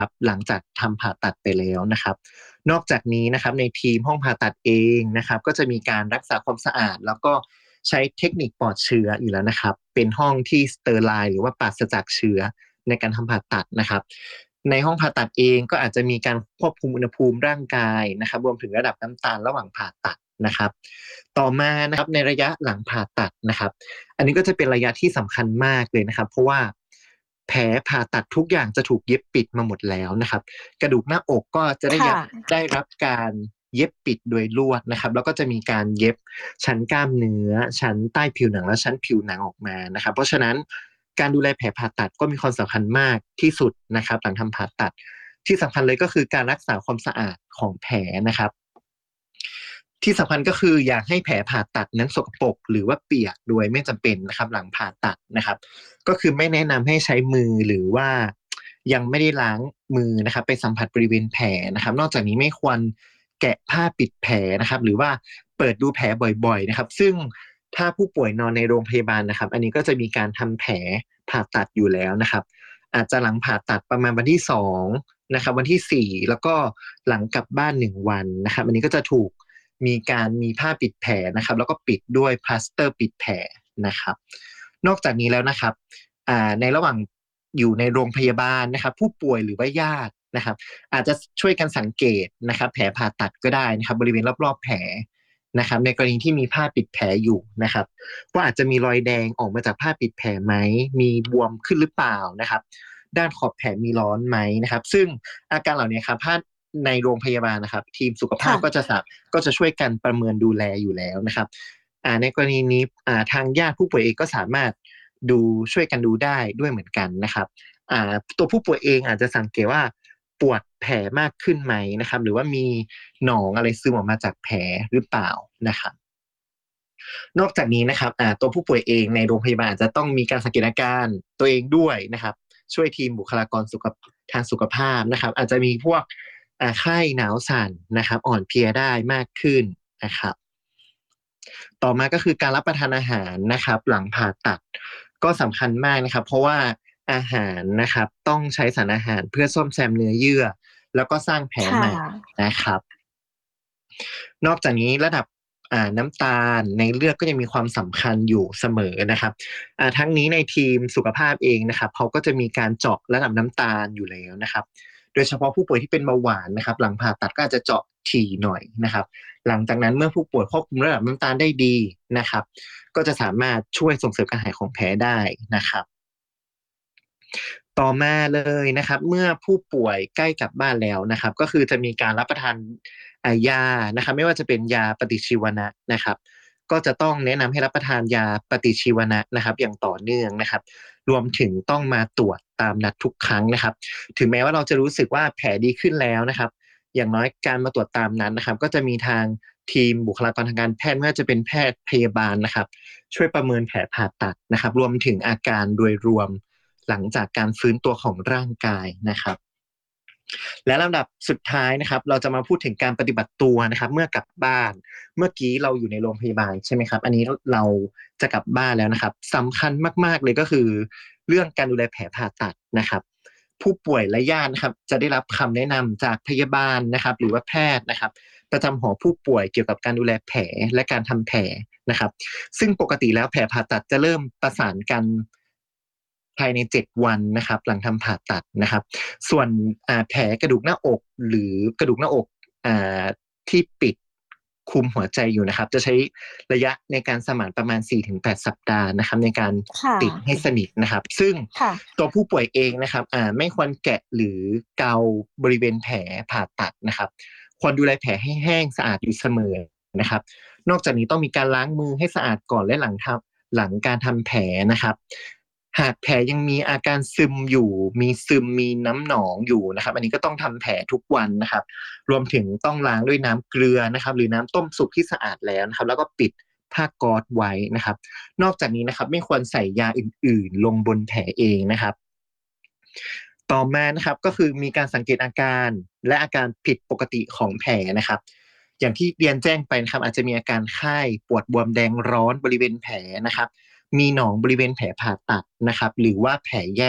หลังจากทำผ่าตัดไปแล้วนะครับนอกจากนี้นะครับในทีมห้องผ่าตัดเองนะครับก็จะมีการรักษาความสะอาดแล้วก็ใช้เทคนิคปลอดเชื้ออยู่แล้วนะครับเป็นห้องที่สเตอร์ไลน์หรือว่าปราศจากเชื้อในการทำผ่าตัดนะครับในห้องผ่าตัดเองก็อาจจะมีการควบคุมอุณหภูมิร่างกายนะครับรวมถึงระดับน้ำตาลระหว่างผ่าตัดนะครับต่อมานะครับในระยะหลังผ่าตัดนะครับอันนี้ก็จะเป็นระยะที่สำคัญมากเลยนะครับเพราะว่าแผลผ่าตัดทุกอย่างจะถูกเย็บปิดมาหมดแล้วนะครับกระดูกหน้าอกก็จะค่ะได้รับการเย็บปิดโดยลวดนะครับแล้วก็จะมีการเย็บชั้นกล้ามเนื้อชั้นใต้ผิวหนังและชั้นผิวหนังออกมานะครับเพราะฉะนั้นการดูแลแผลผ่าตัดก็มีความสำคัญมากที่สุดนะครับหลังทำผ่าตัดที่สำคัญเลยก็คือการรักษาความสะอาดของแผลนะครับที่สำคัญก็คืออยากให้แผลผ่าตัดนั้นสกปรกหรือว่าเปียกโดยไม่จำเป็นนะครับหลังผ่าตัดนะครับก็คือไม่แนะนำให้ใช้มือหรือว่ายังไม่ได้ล้างมือนะครับไปสัมผัสบริเวณแผลนะครับนอกจากนี้ไม่ควรแกะผ้าปิดแผลนะครับหรือว่าเปิดดูแผลบ่อยๆนะครับซึ่งถ้าผู้ป่วยนอนในโรงพยาบาลนะครับอันนี้ก็จะมีการทำแผลผ่าตัดอยู่แล้วนะครับอาจจะหลังผ่าตัดประมาณวันที่2นะครับวันที่4แล้วก็หลังกลับบ้าน1 วันนะครับอันนี้ก็จะถูกมีผ้าปิดแผลนะครับแล้วก็ปิดด้วยพลาสเตอร์ปิดแผลนะครับนอกจากนี้แล้วนะครับในระหว่างอยู่ในโรงพยาบาลนะครับผู้ป่วยหรือว่าญาตินะครับอาจจะช่วยกันสังเกตนะครับแผลผ่าตัดก็ได้นะครับบริเวณรอบๆแผลนะครับในกรณีที่มีผ้าปิดแผลอยู่นะครับว่าอาจจะมีรอยแดงออกมาจากผ้าปิดแผลไหมมีบวมขึ้นหรือเปล่านะครับด้านขอบแผลมีร้อนไหมนะครับซึ่งอาการเหล่านี้ครับถ้าในโรงพยาบาลนะครับทีมสุขภาพค่ะก็จะช่วยกันประเมินดูแลอยู่แล้วนะครับในกรณีนี้ทางญาติผู้ป่วยเองก็สามารถดูช่วยกันดูได้ด้วยเหมือนกันนะครับตัวผู้ป่วยเองอาจจะสังเกตว่าปวดแผลมากขึ้นไหมนะครับหรือว่ามีหนองอะไรซึมออกมาจากแผลหรือเปล่านะครับนอกจากนี้นะครับตัวผู้ป่วยเองในโรงพยาบาลอาจจะต้องมีการสังเกตอาการตัวเองด้วยนะครับช่วยทีมบุคลากรทางสุขภาพนะครับอาจจะมีพวกไข้หนาวสั่นนะครับอ่อนเพลียได้มากขึ้นนะครับต่อมาก็คือการรับประทานอาหารนะครับหลังผ่าตัดก็สำคัญมากนะครับเพราะว่าอาหารนะครับต้องใช้สารอาหารเพื่อซ่อมแซมเนื้อเยื่อแล้วก็สร้างแผลค่ใหม่ะนะครับนอกจากนี้ระดับน้ำตาลในเลือดก็ยังมีความสำคัญอยู่เสมอนะครับทั้งนี้ในทีมสุขภาพเองนะครับเขาก็จะมีการเจาะระดับน้ำตาลอยู่แล้วนะครับโดยเฉพาะผู้ป่วยที่เป็นเบาหวานนะครับหลังผ่าตัดก็อาจจะเจาะถี่หน่อยนะครับหลังจากนั้นเมื่อผู้ป่วยควบคุมระดับน้ำตาลได้ดีนะครับก็จะสามารถช่วยส่งเสริมการหายของแผลได้นะครับ ต่อมาเลยนะครับเมื่อผู้ป่วยใกล้กลับบ้านแล้วนะครับก็คือจะมีการรับประทานยานะครับไม่ว่าจะเป็นยาปฏิชีวนะนะครับก็จะต้องแนะนำให้รับประทานยาปฏิชีวนะนะครับอย่างต่อเนื่องนะครับรวมถึงต้องมาตรวจตามนัดทุกครั้งนะครับถึงแม้ว่าเราจะรู้สึกว่าแผลดีขึ้นแล้วนะครับอย่างน้อยการมาตรวจตามนั้นนะครับก็จะมีทางทีมบุคลากรทางการแพทย์ไม่ว่าจะเป็นแพทย์พยาบาลนะครับช่วยประเมินแผลผ่าตัดนะครับรวมถึงอาการโดยรวม หลังจากการฟื้นตัวของร่างกายนะครับและลำดับสุดท้ายนะครับเราจะมาพูดถึงการปฏิบัติตัวนะครับเมื่อกลับบ้านเมื่อกี้เราอยู่ในโรงพยาบาลใช่ไหมครับอันนี้เราจะกลับบ้านแล้วนะครับสำคัญมากๆเลยก็คือเรื่องการดูแลแผลผ่าตัดนะครับผู้ป่วยและญาตินะครับจะได้รับคำแนะนำจากพยาบาลนะครับหรือว่าแพทย์นะครับประจำหอผู้ป่วยเกี่ยวกับการดูแลแผลและการทำแผลนะครับซึ่งปกติแล้วแผลผ่าตัดจะเริ่มประสานกันภายใน7 วันนะครับหลังทำผ่าตัดนะครับส่วนแผลกระดูกหน้าอกหรือกระดูกหน้าอกอ่าที่ปิดคุมหัวใจอยู่นะครับจะใช้ระยะในการสมานประมาณ4 ถึง 8 สัปดาห์นะครับในการค่ะติดให้สนิทนะครับซึ่งค่ะตัวผู้ป่วยเองนะครับไม่ควรแกะหรือเกาบริเวณแผลผ่าตัดนะครับควรดูแลแผลให้แห้งสะอาดอยู่เสมอนะครับนอกจากนี้ต้องมีการล้างมือให้สะอาดก่อนและหลังการทำแผลนะครับหากแผลยังมีอาการซึมอยู่มีซึมมีน้ำหนองอยู่นะครับอันนี้ก็ต้องทำแผลทุกวันนะครับรวมถึงต้องล้างด้วยน้ำเกลือนะครับหรือน้ำต้มสุกที่สะอาดแล้วนะครับแล้วก็ปิดผ้าก๊อซไว้นะครับนอกจากนี้นะครับไม่ควรใส่ยาอื่นๆลงบนแผลเองนะครับต่อมานะครับก็คือมีการสังเกตอาการและอาการผิดปกติของแผลนะครับอย่างที่เรียนแจ้งไปนะครับอาจจะมีอาการไข้ปวดบวมแดงร้อนบริเวณแผลนะครับ มีหนองบริเวณแผลผ่าตัดนะครับหรือว่าแผลแยก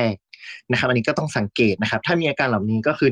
นะครับอันนี้ก็ต้องสังเกตนะครับถ้ามีอาการเหล่านี้ก็คือ